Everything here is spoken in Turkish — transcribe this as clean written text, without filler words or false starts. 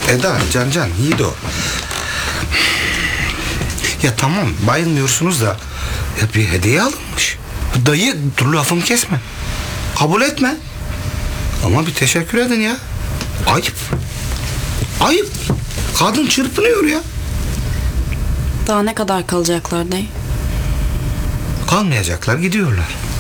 Eda, Can, Yiğido. Ya tamam, bayılmıyorsunuz da ya bir hediye alınmış. Dayı, dur lafımı kesme. Kabul etme. Ama bir teşekkür edin ya. Ayıp. Ayıp. Kadın çırpınıyor ya. Daha ne kadar kalacaklar dayı? Kalmayacaklar, gidiyorlar.